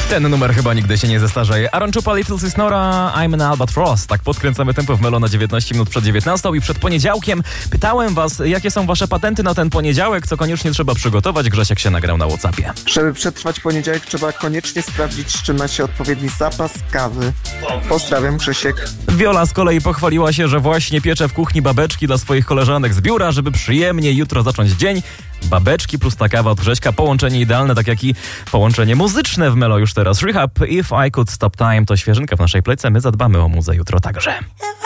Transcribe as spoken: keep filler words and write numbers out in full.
Ten numer chyba nigdy się nie zestarzeje. Aaron Chupa, Little Sis Nora, I'm an Albatross. Tak podkręcamy tempo w Melo na dziewiętnaście minut przed dziewiętnastą i przed poniedziałkiem. Pytałem was, jakie są wasze patenty na ten poniedziałek, co koniecznie trzeba przygotować. Grzesiek się nagrał na WhatsAppie. Żeby przetrwać poniedziałek, trzeba koniecznie sprawdzić, czy ma się odpowiedni zapas kawy. Pozdrawiam, Grzesiek. Wiola z kolei pochwaliła się, że właśnie piecze w kuchni babeczki dla swoich koleżanek z biura, żeby przyjemnie jutro zacząć dzień. Babeczki plus ta kawa od Grześka, połączenie idealne, tak jak i połączenie muzyczne w Melo już teraz. Rehab, If I Could Stop Time to świeżynka w naszej plece, my zadbamy o muzę jutro także.